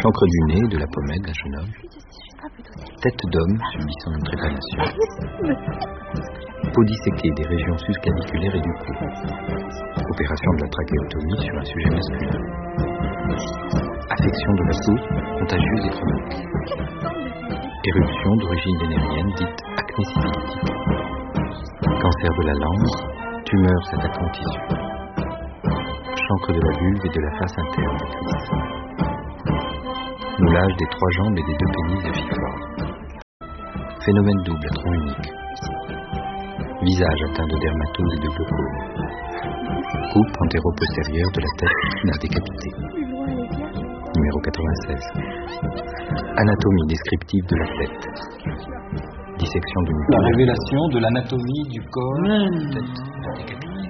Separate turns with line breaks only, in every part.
Chancre du nez, de la pommette d'un jeune homme. Tête d'homme subissant une trépanation. Peau disséquée des régions susclaviculaires et du cou. Opération de la trachéotomie sur un sujet masculin. Affection de la peau, contagieuse et chronique. Éruption d'origine vénérienne dite acné syphilitique. Cancer de la langue, tumeurs attaquant tissu. Chancre de la vulve et de la face interne des cuisses. Moulage des 3 jambes et des 2 pénis de fiforme. Phénomène double à tronc unique. Visage atteint de dermatose et de glaucome. Coupe antéro-postérieure de la tête d'un décapité. Numéro 96. Anatomie descriptive de la tête. Dissection du
La révélation de l'anatomie du corps.
Tête d'un décapité.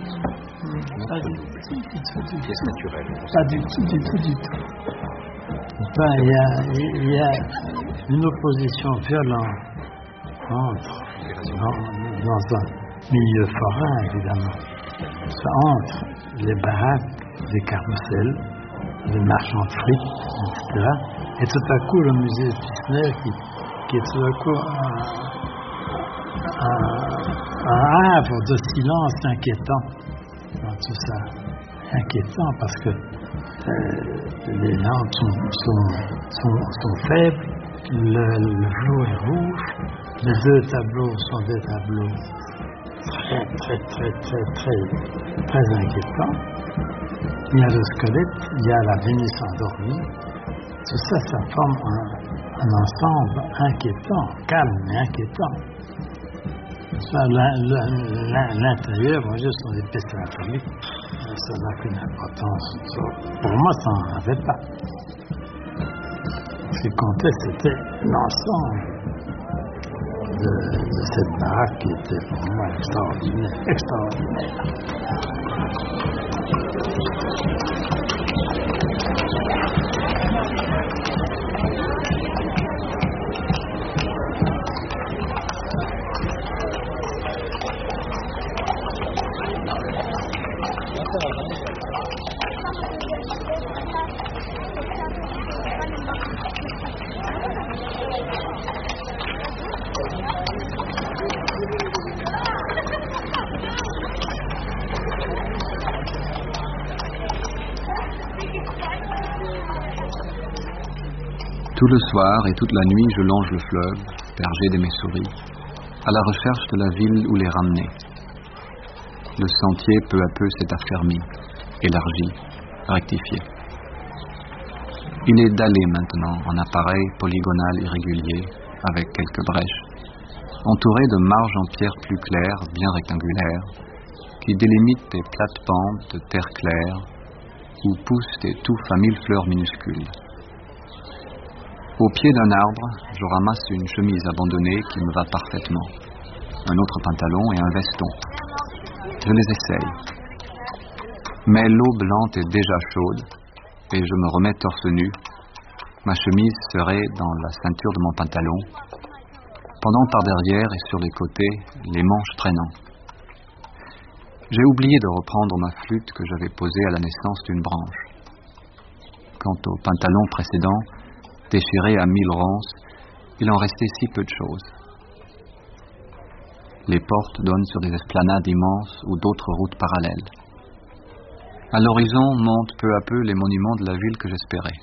Pièce naturelle.
Pas du tout. Enfin, il y a une opposition violente entre, dans un milieu forain, évidemment, entre les baraques, les carrousels, les marchands de frites, etc. Et tout à coup, le musée Pissner, qui est tout à coup un havre de silence inquiétant dans tout ça. Inquiétant parce que les lampes sont faibles, le flot est rouge, les 2 tableaux sont des tableaux très inquiétants. Il y a le squelette, il y a la Vénus endormie. Tout ça, ça forme un ensemble inquiétant, calme mais inquiétant. L'intérieur, moi, ce sont des pièces anatomiques. Ça n'a qu'une importance. Pour moi, ça n'en avait pas. Ce qui comptait, c'était l'ensemble de cette baraque qui était pour moi extraordinaire.
Tout le soir et toute la nuit, je longe le fleuve, berger de mes souris, à la recherche de la ville où les ramener. Le sentier, peu à peu, s'est affermi, élargi, rectifié. Il est dallé maintenant en appareil polygonal irrégulier, avec quelques brèches, entouré de marges en pierre plus claires, bien rectangulaires, qui délimitent des plates-pentes de terre claire, où poussent des touffes à 1000 fleurs minuscules. Au pied d'un arbre, je ramasse une chemise abandonnée qui me va parfaitement, un autre pantalon et un veston. Je les essaye. Mais l'eau blanche est déjà chaude et je me remets torse nu. Ma chemise serait dans la ceinture de mon pantalon, pendant par derrière et sur les côtés, les manches traînant. J'ai oublié de reprendre ma flûte que j'avais posée à la naissance d'une branche. Quant au pantalon précédent, déchiré à 1000 ronces, il en restait si peu de choses. Les portes donnent sur des esplanades immenses ou d'autres routes parallèles. À l'horizon montent peu à peu les monuments de la ville que j'espérais.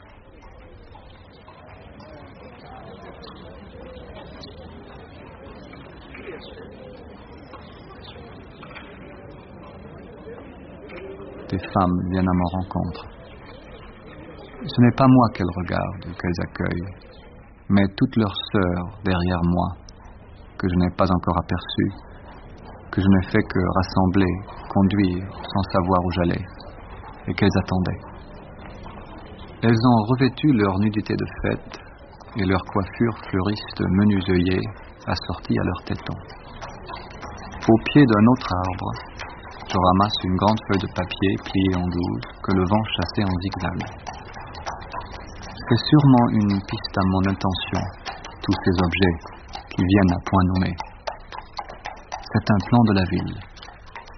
Des femmes viennent à ma rencontre. Ce n'est pas moi qu'elles regardent ou qu'elles accueillent, mais toutes leurs sœurs derrière moi, que je n'ai pas encore aperçues, que je n'ai fait que rassembler, conduire, sans savoir où j'allais, et qu'elles attendaient. Elles ont revêtu leur nudité de fête et leur coiffure fleuriste menuiseuillée assortie à leurs tétons. Au pied d'un autre arbre, je ramasse une grande feuille de papier pliée en 12 que le vent chassait en zigzag. C'est sûrement une piste à mon intention, tous ces objets qui viennent à point nommé. C'est un plan de la ville.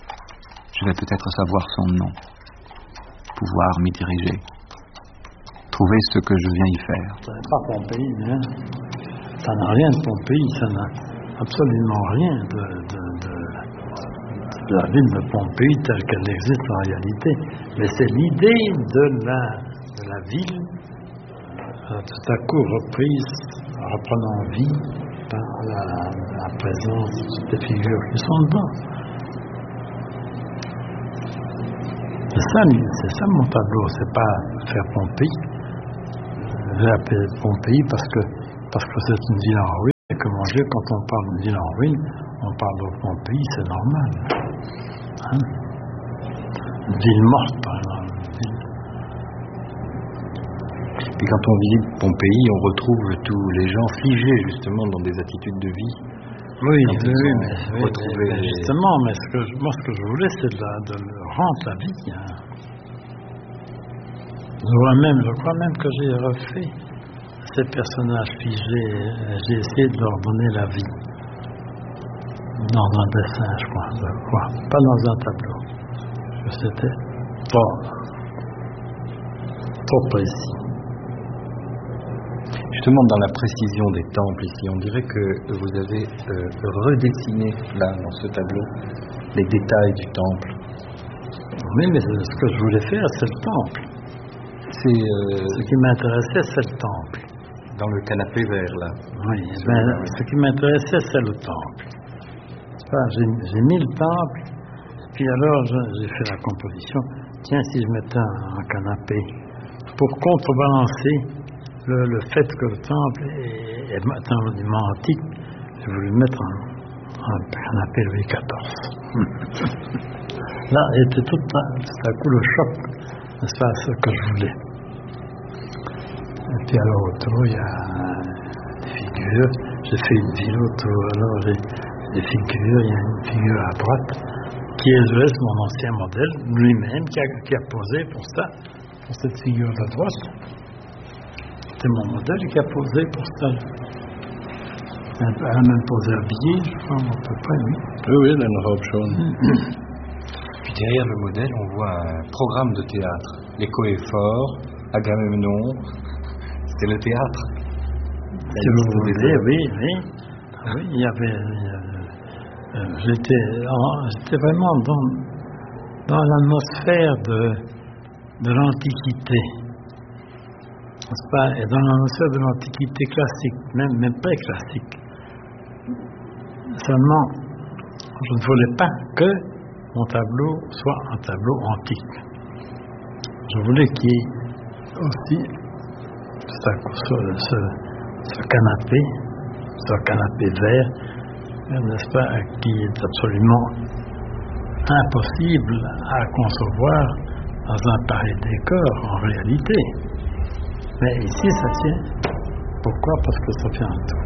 Je vais peut-être savoir son nom, pouvoir m'y diriger. trouver ce que je viens y faire.
Ça n'est pas Pompéi, hein. Ça n'a rien de Pompéi, ça n'a absolument rien de la ville de Pompéi telle qu'elle existe en réalité. Mais c'est l'idée de la ville, tout à coup reprenant vie par la présence des figures qui sont dedans. C'est ça mon tableau, c'est pas faire Pompéi. J'ai appelé Pompéi parce que c'est une ville en ruine, et que mon Dieu, quand on parle d'une ville en ruine, on parle de Pompéi, c'est normal. Hein? Une ville morte, par exemple.
Puis quand on visite Pompéi, on retrouve tous les gens figés justement dans des attitudes de vie.
Oui, mais justement, mais ce que je voulais, c'est de rendre la vie. Hein. Je crois même que j'ai refait ces personnages figés, j'ai essayé de leur donner la vie. Dans un dessin, je crois. Pas dans un tableau. C'était trop précis.
Justement, dans la précision des temples ici, on dirait que vous avez redessiné, là, dans ce tableau, les détails du temple.
Oui, mais ce que je voulais faire, c'est le temple. Ce qui m'intéressait, c'est le temple.
Dans le canapé vert, là.
Oui, ce qui m'intéressait, c'est le temple. J'ai mis le temple, puis alors j'ai fait la composition. Tiens, si je mettais un canapé, pour contrebalancer le fait que le temple est un monument antique, j'ai voulu mettre un canapé Louis XIV. Là, était tout à coup le choc, n'est-ce pas, ce que je voulais. Et puis alors autour, il y a des figures. J'ai fait une ville autour, alors j'ai des figures. Il y a une figure à droite qui est mon ancien modèle, lui-même, qui a posé pour ça, pour cette figure de droite. C'est mon modèle qui a posé pour ça. Elle a même posé habillée, je crois, à peu près, oui.
Oui, elle a une robe jaune.
Puis derrière le modèle, on voit un programme de théâtre. L'écho est fort, Agamemnon, c'est le théâtre.
Si vous voulez, oui. Oui, il y avait... j'étais vraiment dans l'atmosphère de l'Antiquité. N'est-ce pas? Et dans l'atmosphère de l'Antiquité classique, même pré-classique. Seulement, je ne voulais pas que mon tableau soit un tableau antique. Je voulais qu'il y ait aussi ce canapé vert, n'est-ce pas, qui est absolument impossible à concevoir dans un pareil décor en réalité. Mais ici, ça tient. Pourquoi? Parce que ça tient un tout.